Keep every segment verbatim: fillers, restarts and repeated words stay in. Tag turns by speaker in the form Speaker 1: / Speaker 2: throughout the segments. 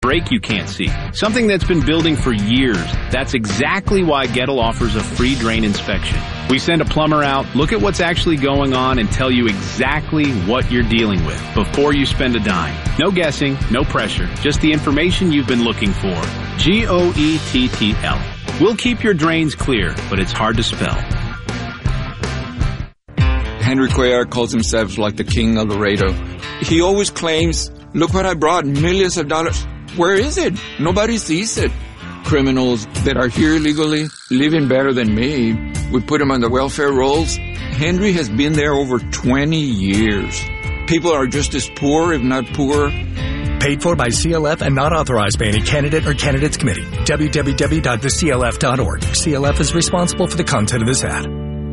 Speaker 1: break you can't see. Something that's been building for years. That's exactly why Gettle offers a free drain inspection. We send a plumber out, look at what's actually going on, and tell you exactly what you're dealing with before you spend a dime. No guessing, no pressure, just the information you've been looking for. G O E T T L. We'll keep your drains clear, but it's hard to spell.
Speaker 2: Henry Cuellar calls himself like the king of Laredo. He always claims, look what I brought, millions of dollars. Where is it? Nobody sees it. Criminals that are here illegally, living better than me. We put them on the welfare rolls. Henry has been there over twenty years. People are just as poor, if not poorer.
Speaker 3: Paid for by C L F and not authorized by any candidate or candidates committee. w w w dot the c l f dot org. C L F is responsible for the content of this ad.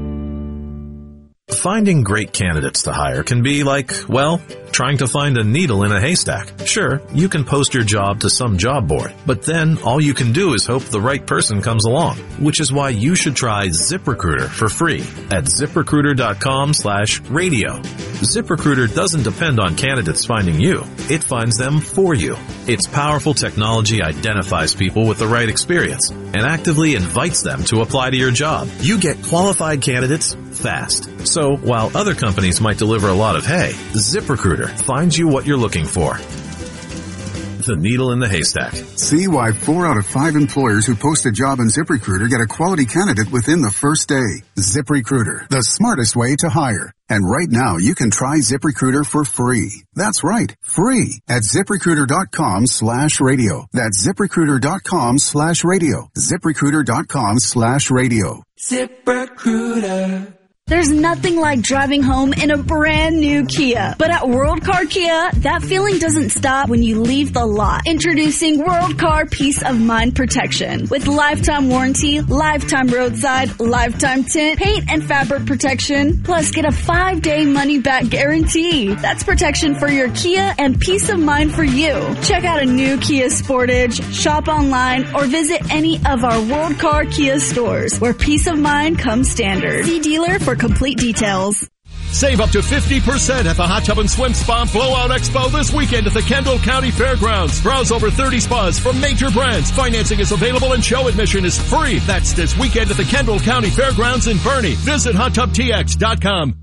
Speaker 4: Finding great candidates to hire can be like, well, trying to find a needle in a haystack. Sure, you can post your job to some job board, but then all you can do is hope the right person comes along, which is why you should try ZipRecruiter for free at ZipRecruiter.com slash radio. ZipRecruiter doesn't depend on candidates finding you. It finds them for you. Its powerful technology identifies people with the right experience and actively invites them to apply to your job. You get qualified candidates fast. So while other companies might deliver a lot of hay, ZipRecruiter finds you what you're looking for. The needle in the haystack.
Speaker 5: See why four out of five employers who post a job on ZipRecruiter get a quality candidate within the first day. ZipRecruiter, the smartest way to hire. And right now, you can try ZipRecruiter for free. That's right, free at ZipRecruiter.com slash radio. That's ZipRecruiter.com slash radio. ZipRecruiter.com slash radio.
Speaker 6: ZipRecruiter.
Speaker 7: There's nothing like driving home in a brand new Kia. But at World Car Kia, that feeling doesn't stop when you leave the lot. Introducing World Car Peace of Mind Protection. With lifetime warranty, lifetime roadside, lifetime tint, paint and fabric protection, plus get a five-day money-back guarantee. That's protection for your Kia and peace of mind for you. Check out a new Kia Sportage, shop online, or visit any of our World Car Kia stores, where peace of mind comes standard. See dealer for complete details.
Speaker 8: Save up to fifty percent at the Hot Tub and Swim Spa Blowout Expo this weekend at the Kendall County Fairgrounds. Browse over thirty spas from major brands. Financing is available and show admission is free. That's this weekend at the Kendall County Fairgrounds in Bernie. Visit hot tub t x dot com.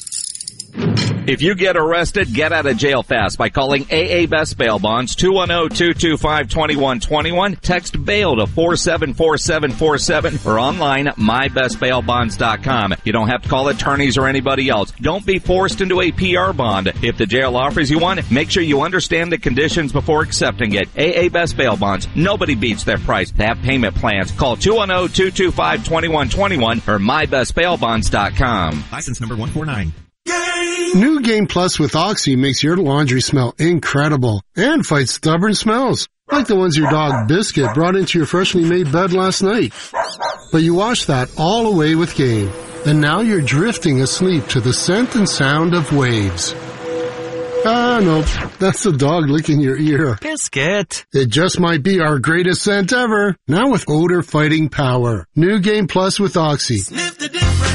Speaker 9: If you get arrested, get out of jail fast by calling A A Best Bail Bonds, two one zero, two two five, two one two one. Text bail to four seven four seven four seven or online at my best bail bonds dot com. You don't have to call attorneys or anybody else. Don't be forced into a P R bond. If the jail offers you one, make sure you understand the conditions before accepting it. A A Best Bail Bonds. Nobody beats their price. They have payment plans. Call two one zero, two two five, two one two one or my best bail bonds dot com.
Speaker 10: License number one four nine.
Speaker 11: New Game Plus with Oxy makes your laundry smell incredible and fights stubborn smells, like the ones your dog Biscuit brought into your freshly made bed last night. But you wash that all away with Game, and now you're drifting asleep to the scent and sound of waves. Ah, no, that's the dog licking your ear.
Speaker 10: Biscuit.
Speaker 11: It just might be our greatest scent ever, now with odor-fighting power. New Game Plus with Oxy.
Speaker 6: Sniff the difference.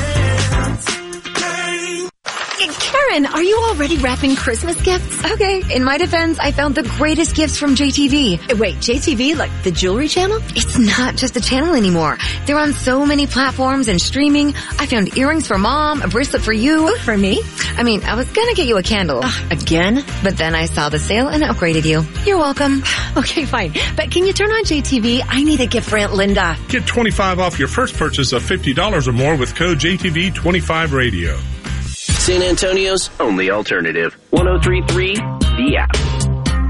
Speaker 12: Karen, are you already wrapping Christmas gifts? Okay, in my defense, I found the greatest gifts from J T V.
Speaker 13: Wait, J T V, like the jewelry channel?
Speaker 12: It's not just a channel anymore. They're on so many platforms and streaming. I found earrings for Mom, a bracelet for you.
Speaker 13: Ooh, for me?
Speaker 12: I mean, I was gonna get you a candle.
Speaker 13: Uh, again?
Speaker 12: But then I saw the sale and upgraded you. You're welcome.
Speaker 13: Okay, fine. But can you turn on J T V? I need a gift for Aunt Linda.
Speaker 14: Get twenty-five off your first purchase of fifty dollars or more with code J T V twenty-five radio.
Speaker 15: San Antonio's only alternative. one oh three point three, The App.